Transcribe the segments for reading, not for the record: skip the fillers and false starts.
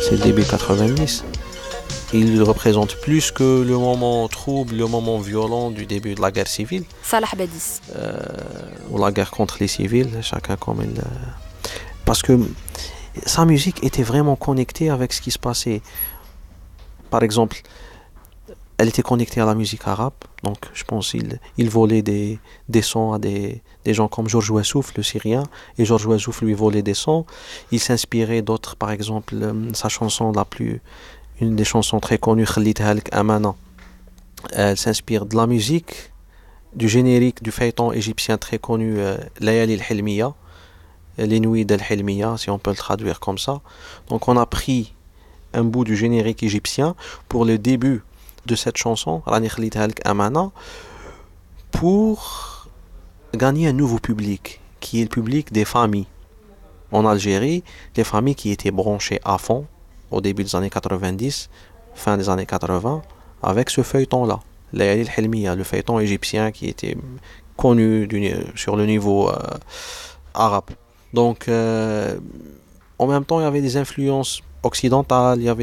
c'est le début 90. Il représente plus que le moment trouble, le moment violent du début de la guerre civile. Salah Badis. Ou la guerre contre les civils, chacun comme il... Parce que sa musique était vraiment connectée avec ce qui se passait. Par exemple, elle était connectée à la musique arabe. Donc, je pense qu'il volait des sons à des gens comme Georges Wassouf, le Syrien. Et Georges Wassouf lui volait des sons. Il s'inspirait d'autres, par exemple, sa chanson une des chansons très connues, Khalidha Lek Amana. Elle s'inspire de la musique, du générique du feuilleton égyptien très connu, Layali al-Hilmiya, les nuits d'Al-Hilmiya, si on peut le traduire comme ça. Donc on a pris un bout du générique égyptien pour le début de cette chanson, Rani Khalidha Lek Amana, pour gagner un nouveau public, qui est le public des familles. En Algérie, des familles qui étaient branchées à fond au début des années 90, fin des années 80, avec ce feuilleton-là, Layali al-Hilmiya, le feuilleton égyptien qui était connu sur le niveau arabe. Donc, en même temps, il y avait des influences occidentales, il y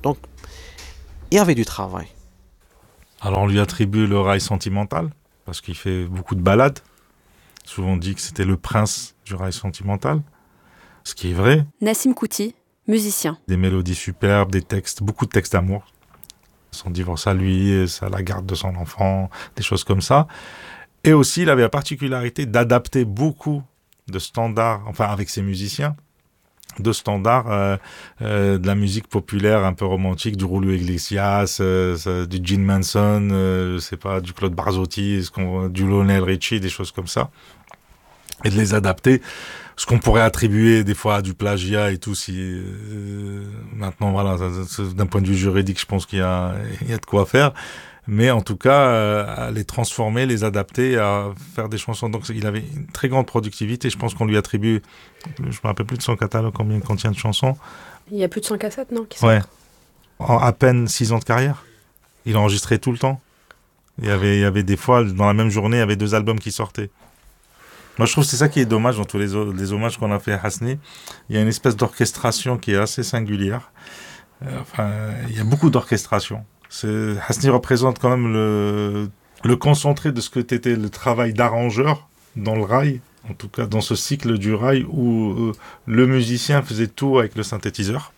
avait du travail. Alors, on lui attribue le rail sentimental, parce qu'il fait beaucoup de ballades. Souvent on dit que c'était le prince du rail sentimental, ce qui est vrai. Nassim Kouti, musicien. Des mélodies superbes, des textes, beaucoup de textes d'amour. Son divorce à lui, la garde de son enfant, des choses comme ça. Et aussi, il avait la particularité d'adapter beaucoup de standards, enfin avec ses musiciens, de standards de la musique populaire un peu romantique, du Julio Iglesias, du Gene Manson, je sais pas, du Claude Barzotti, du Lionel Richie, des choses comme ça. Et de les adapter, ce qu'on pourrait attribuer des fois à du plagiat et tout, si maintenant voilà, d'un point de vue juridique, je pense qu'il y a de quoi faire, mais en tout cas à les transformer, les adapter, à faire des chansons. Donc il avait une très grande productivité. Je pense qu'on lui attribue, je me rappelle plus de son catalogue, combien il contient de chansons. Il y a plus de 100 cassettes, non, qui sont... Ouais, en à peine 6 ans de carrière, il enregistrait tout le temps. Il y avait des fois, dans la même journée, il y avait 2 albums qui sortaient. Moi, je trouve que c'est ça qui est dommage dans tous les hommages qu'on a fait à Hasni. Il y a une espèce d'orchestration qui est assez singulière. Il y a beaucoup d'orchestration. Hasni représente quand même le concentré de ce que était le travail d'arrangeur dans le rail, en tout cas dans ce cycle du rail où le musicien faisait tout avec le synthétiseur.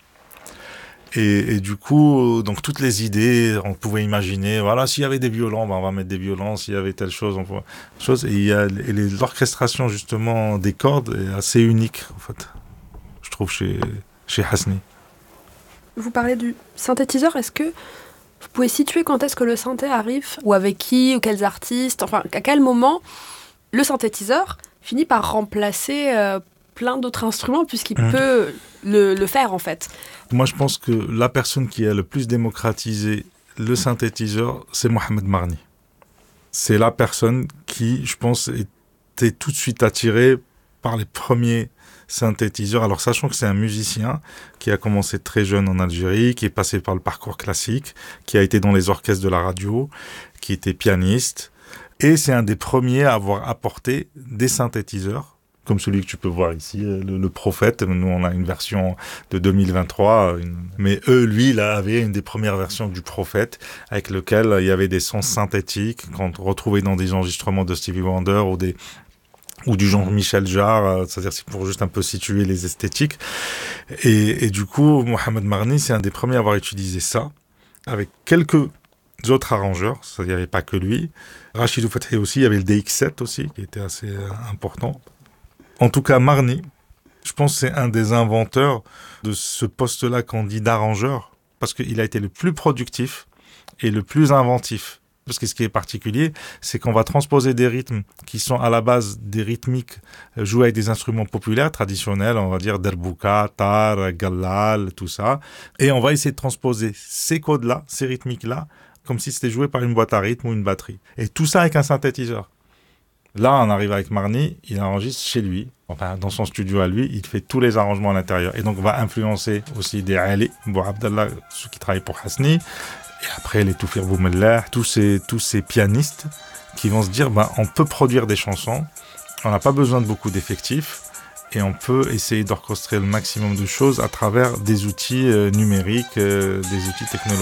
Et du coup, donc toutes les idées, on pouvait imaginer, voilà, s'il y avait des violons, on va mettre des violons, s'il y avait telle chose, on voit chose. Et l'orchestration justement des cordes est assez unique, en fait, je trouve, chez Hasni. Vous parlez du synthétiseur, est-ce que vous pouvez situer quand est-ce que le synthé arrive, ou avec qui, ou quels artistes, enfin, à quel moment le synthétiseur finit par remplacer plein d'autres instruments, puisqu'il peut le faire, en fait. Moi, je pense que la personne qui a le plus démocratisé le synthétiseur, c'est Mohamed Marni. C'est la personne qui, je pense, était tout de suite attirée par les premiers synthétiseurs. Alors, sachant que c'est un musicien qui a commencé très jeune en Algérie, qui est passé par le parcours classique, qui a été dans les orchestres de la radio, qui était pianiste. Et c'est un des premiers à avoir apporté des synthétiseurs, comme celui que tu peux voir ici, le Prophète. Nous, on a une version de 2023, mais lui, il avait une des premières versions du Prophète, avec lequel il y avait des sons synthétiques, qu'on retrouvait dans des enregistrements de Stevie Wonder ou du Jean-Michel Jarre, c'est-à-dire c'est pour juste un peu situer les esthétiques. Et du coup, Mohamed Marni, c'est un des premiers à avoir utilisé ça, avec quelques autres arrangeurs, c'est-à-dire il n'y avait pas que lui. Rachidou Fathi aussi, il y avait le DX7 aussi, qui était assez important. En tout cas, Marni, je pense que c'est un des inventeurs de ce poste-là qu'on dit d'arrangeur, parce qu'il a été le plus productif et le plus inventif. Parce que ce qui est particulier, c'est qu'on va transposer des rythmes qui sont à la base des rythmiques joués avec des instruments populaires, traditionnels, on va dire derbouka, tar, gallal, tout ça. Et on va essayer de transposer ces codes-là, ces rythmiques-là, comme si c'était joué par une boîte à rythme ou une batterie. Et tout ça avec un synthétiseur. Là, on arrive avec Marni, il enregistre chez lui, enfin dans son studio à lui, il fait tous les arrangements à l'intérieur. Et donc, on va influencer aussi des Ali, Bou Abdallah, ceux qui travaillent pour Hasni, et après les Toufir Boumellah, tous ces pianistes qui vont se dire, on peut produire des chansons, on n'a pas besoin de beaucoup d'effectifs, et on peut essayer d'orchestrer le maximum de choses à travers des outils numériques, des outils technologiques.